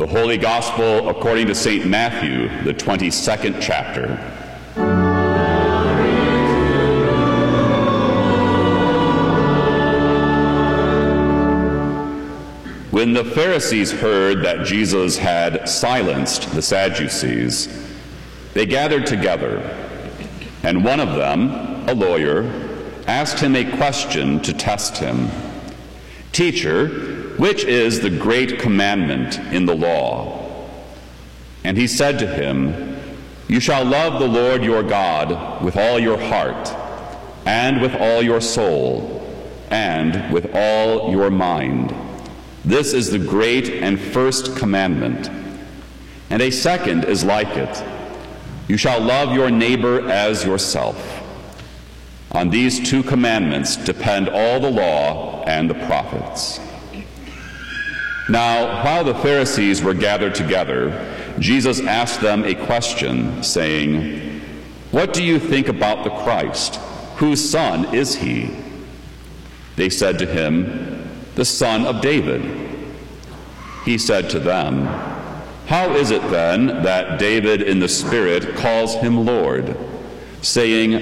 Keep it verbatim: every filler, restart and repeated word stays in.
The Holy Gospel according to Saint Matthew, the twenty-second chapter. When the Pharisees heard that Jesus had silenced the Sadducees, they gathered together, and one of them, a lawyer, asked him a question to test him. "Teacher, which is the great commandment in the law?" And he said to him, "You shall love the Lord your God with all your heart, and with all your soul, and with all your mind. This is the great and first commandment. And a second is like it. You shall love your neighbor as yourself. On these two commandments depend all the law and the prophets." Now, while the Pharisees were gathered together, Jesus asked them a question, saying, "What do you think about the Christ? Whose son is he?" They said to him, "The son of David." He said to them, "How is it then that David in the Spirit calls him Lord, saying,